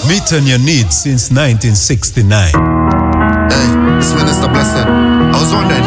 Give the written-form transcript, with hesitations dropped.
Meeting your needs since 1969. Hey, this Minister Blessed. I was wondering,